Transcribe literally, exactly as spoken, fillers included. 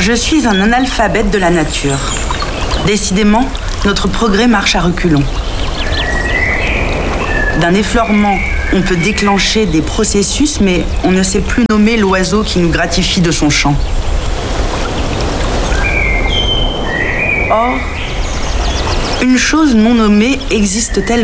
Je suis un analphabète de la nature. Décidément, notre progrès marche à reculons. D'un effleurement, on peut déclencher des processus, mais on ne sait plus nommer l'oiseau qui nous gratifie de son chant. Or, une chose non nommée existe-t-elle vraiment ?